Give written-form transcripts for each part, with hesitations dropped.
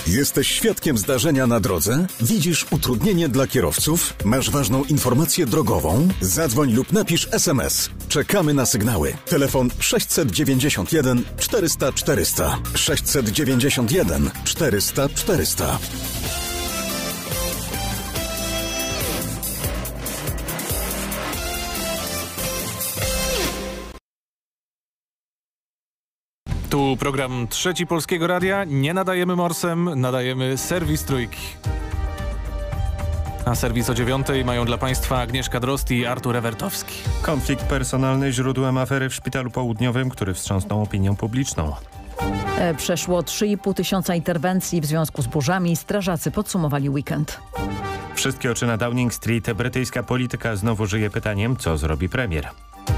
Jesteś świadkiem zdarzenia na drodze? Widzisz utrudnienie dla kierowców? Masz ważną informację drogową? Zadzwoń lub napisz SMS. Czekamy na sygnały. Telefon 691 400 400. 691 400 400. Tu program Trzeci Polskiego Radia. Nie nadajemy morsem, nadajemy serwis Trójki. A serwis o 9:00 mają dla Państwa Agnieszka Drozd i Artur Ewertowski. Konflikt personalny źródłem afery w Szpitalu Południowym, który wstrząsnął opinią publiczną. Przeszło 3,5 tysiąca interwencji w związku z burzami. Strażacy podsumowali weekend. Wszystkie oczy na Downing Street. Brytyjska polityka znowu żyje pytaniem, co zrobi premier.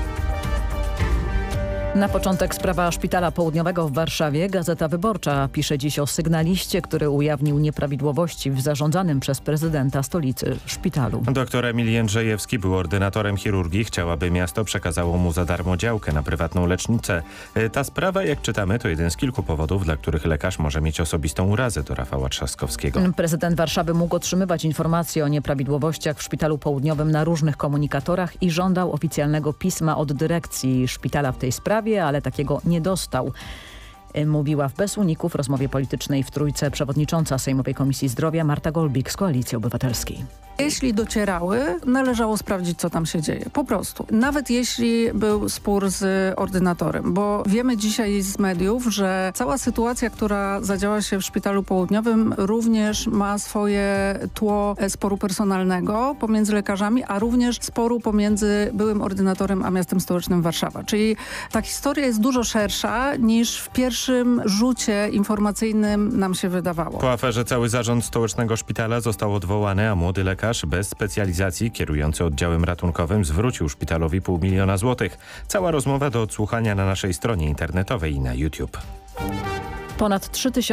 Na początek sprawa Szpitala Południowego w Warszawie. Gazeta Wyborcza pisze dziś o sygnaliście, który ujawnił nieprawidłowości w zarządzanym przez prezydenta stolicy szpitalu. Doktor Emil Jędrzejewski był ordynatorem chirurgii. Chciał, aby miasto przekazało mu za darmo działkę na prywatną lecznicę. Ta sprawa, jak czytamy, to jeden z kilku powodów, dla których lekarz może mieć osobistą urazę do Rafała Trzaskowskiego. Prezydent Warszawy mógł otrzymywać informacje o nieprawidłowościach w Szpitalu Południowym na różnych komunikatorach i żądał oficjalnego pisma od dyrekcji szpitala w tej sprawie, ale takiego nie dostał. Mówiła w Bez Uników w rozmowie politycznej w Trójce przewodnicząca Sejmowej Komisji Zdrowia Marta Golbik z Koalicji Obywatelskiej. Jeśli docierały, należało sprawdzić, co tam się dzieje. Po prostu. Nawet jeśli był spór z ordynatorem, bo wiemy dzisiaj z mediów, że cała sytuacja, która zadziała się w Szpitalu Południowym, również ma swoje tło sporu personalnego pomiędzy lekarzami, a również sporu pomiędzy byłym ordynatorem a miastem stołecznym Warszawa. Czyli ta historia jest dużo szersza niż w pierwszym rzucie informacyjnym nam się wydawało. Po aferze cały zarząd stołecznego szpitala został odwołany, a młody lekarz bez specjalizacji kierujący oddziałem ratunkowym zwrócił szpitalowi $500 000 złotych. Cała rozmowa do odsłuchania na naszej stronie internetowej i na YouTube. Ponad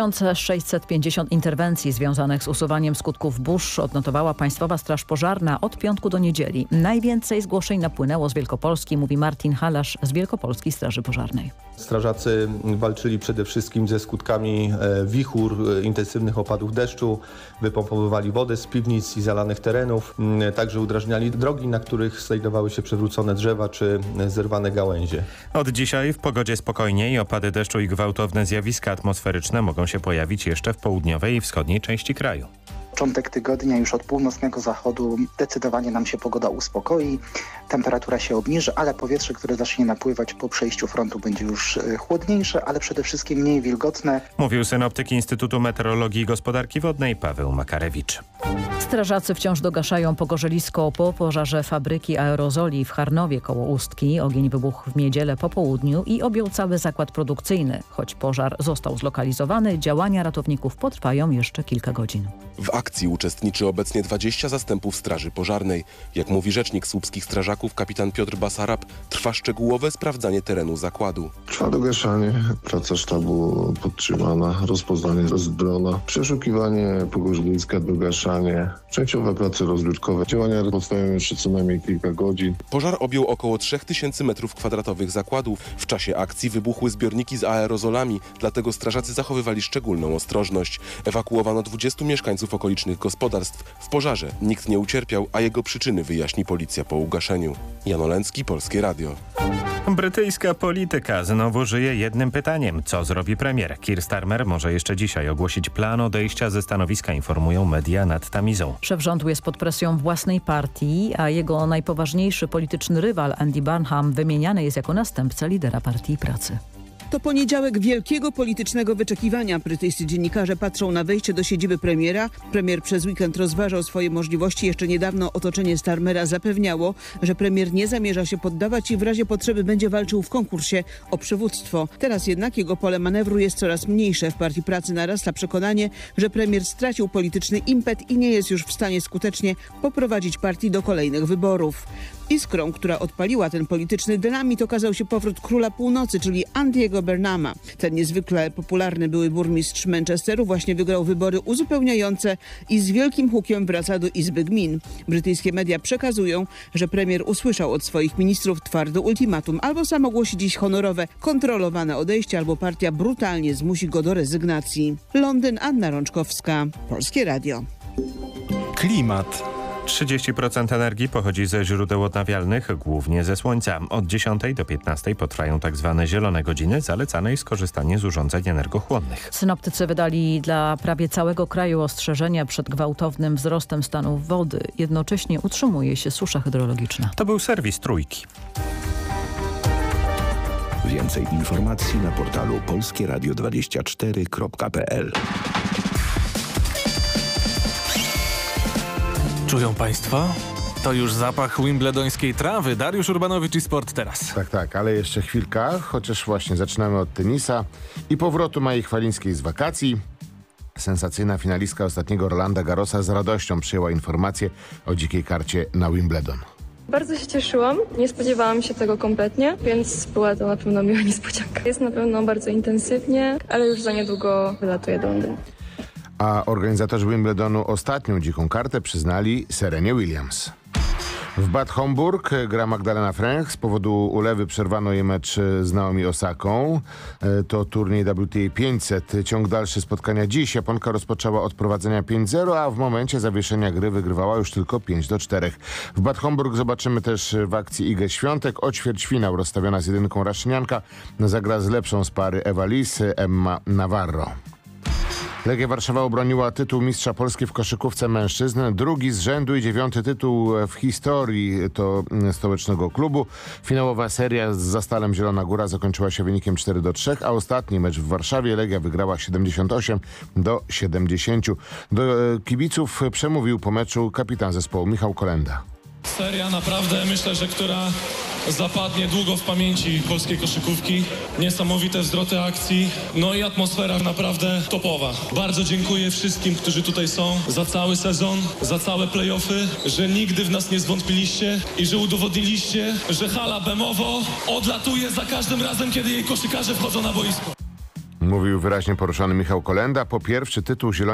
3650 interwencji związanych z usuwaniem skutków burz odnotowała Państwowa Straż Pożarna od piątku do niedzieli. Najwięcej zgłoszeń napłynęło z Wielkopolski, mówi Martin Halasz z Wielkopolskiej Straży Pożarnej. Strażacy walczyli przede wszystkim ze skutkami wichur, intensywnych opadów deszczu, wypompowywali wodę z piwnic i zalanych terenów, także udrażniali drogi, na których znajdowały się przewrócone drzewa czy zerwane gałęzie. Od dzisiaj w pogodzie spokojniej, opady deszczu i gwałtowne zjawiska atmosferyczne mogą się pojawić jeszcze w południowej i wschodniej części kraju. Początek tygodnia już od północnego zachodu zdecydowanie nam się pogoda uspokoi, temperatura się obniży, ale powietrze, które zacznie napływać po przejściu frontu, będzie już chłodniejsze, ale przede wszystkim mniej wilgotne. Mówił synoptyk Instytutu Meteorologii i Gospodarki Wodnej Paweł Makarewicz. Strażacy wciąż dogaszają pogorzelisko po pożarze fabryki aerozoli w Charnowie koło Ustki. Ogień wybuchł w niedzielę po południu i objął cały zakład produkcyjny. Choć pożar został zlokalizowany, działania ratowników potrwają jeszcze kilka godzin. W akcji uczestniczy obecnie 20 zastępów Straży Pożarnej. Jak mówi rzecznik słupskich strażaków kapitan Piotr Basarab, trwa szczegółowe sprawdzanie terenu zakładu. Trwa dogaszanie, praca sztabu podtrzymana, rozpoznanie z drona, przeszukiwanie pogorzeliska, dogaszanie, częściowe prace rozbiórkowe. Działania potrwają jeszcze co najmniej kilka godzin. Pożar objął około 3000 m2 zakładu. W czasie akcji wybuchły zbiorniki z aerozolami, dlatego strażacy zachowywali szczególną ostrożność. Ewakuowano 20 mieszkańców okolicznych gospodarstw. W pożarze nikt nie ucierpiał, a jego przyczyny wyjaśni policja po ugaszeniu. Jan Olęcki, Polskie Radio. Brytyjska polityka znowu żyje jednym pytaniem. Co zrobi premier? Keir Starmer może jeszcze dzisiaj ogłosić plan odejścia ze stanowiska, informują media nad Tamizą. Szef rządu jest pod presją własnej partii, a jego najpoważniejszy polityczny rywal Andy Burnham wymieniany jest jako następca lidera Partii Pracy. To poniedziałek wielkiego politycznego wyczekiwania. Brytyjscy dziennikarze patrzą na wejście do siedziby premiera. Premier przez weekend rozważał swoje możliwości. Jeszcze niedawno otoczenie Starmera zapewniało, że premier nie zamierza się poddawać i w razie potrzeby będzie walczył w konkursie o przywództwo. Teraz jednak jego pole manewru jest coraz mniejsze. W Partii Pracy narasta przekonanie, że premier stracił polityczny impet i nie jest już w stanie skutecznie poprowadzić partii do kolejnych wyborów. Iskrą, która odpaliła ten polityczny dynamit, okazał się powrót króla północy, czyli Andiego Burnhama. Ten niezwykle popularny były burmistrz Manchesteru właśnie wygrał wybory uzupełniające i z wielkim hukiem wraca do Izby Gmin. Brytyjskie media przekazują, że premier usłyszał od swoich ministrów twarde ultimatum: albo sam ogłosi dziś honorowe, kontrolowane odejście, albo partia brutalnie zmusi go do rezygnacji. Londyn, Anna Rączkowska, Polskie Radio. Klimat. 30% energii pochodzi ze źródeł odnawialnych, głównie ze słońca. Od 10 do 15 potrwają tak zwane zielone godziny. Zalecane jest korzystanie z urządzeń energochłonnych. Synoptycy wydali dla prawie całego kraju ostrzeżenia przed gwałtownym wzrostem stanów wody. Jednocześnie utrzymuje się susza hydrologiczna. To był serwis Trójki. Więcej informacji na portalu polskieradio24.pl. Czują Państwo? To już zapach wimbledońskiej trawy. Dariusz Urbanowicz i Sport teraz. Tak, ale jeszcze chwilka, chociaż właśnie zaczynamy od tenisa i powrotu Mai Chwalińskiej z wakacji. Sensacyjna finalistka ostatniego Rolanda Garrosa z radością przyjęła informację o dzikiej karcie na Wimbledon. Bardzo się cieszyłam, nie spodziewałam się tego kompletnie, więc była to na pewno miła niespodzianka. Jest na pewno bardzo intensywnie, ale już za niedługo wylatuję do Londynu. A organizatorzy Wimbledonu ostatnią dziką kartę przyznali Serenie Williams. W Bad Homburg gra Magdalena Fręch. Z powodu ulewy przerwano jej mecz z Naomi Osaką. To turniej WTA 500. Ciąg dalszy spotkania dziś. Japonka rozpoczęła od prowadzenia 5-0, a w momencie zawieszenia gry wygrywała już tylko 5-4. W Bad Homburg zobaczymy też w akcji Igę Świątek. O ćwierćfinał rozstawiona z jedynką Raszynianka zagra z lepszą z pary Ewa Lis, Emma Navarro. Legia Warszawa obroniła tytuł mistrza Polski w koszykówce mężczyzn. Drugi z rzędu i 9. tytuł w historii to stołecznego klubu. Finałowa seria z Zastalem Zielona Góra zakończyła się wynikiem 4-3, a ostatni mecz w Warszawie Legia wygrała 78-70. Do kibiców przemówił po meczu kapitan zespołu Michał Kolenda. Seria naprawdę, myślę, że która zapadnie długo w pamięci polskiej koszykówki. Niesamowite zwroty akcji, no i atmosfera naprawdę topowa. Bardzo dziękuję wszystkim, którzy tutaj są za cały sezon, za całe play-offy, że nigdy w nas nie zwątpiliście i że udowodniliście, że hala Bemowo odlatuje za każdym razem, kiedy jej koszykarze wchodzą na boisko. Mówił wyraźnie poruszony Michał Kolenda. Po pierwszy tytuł zieloni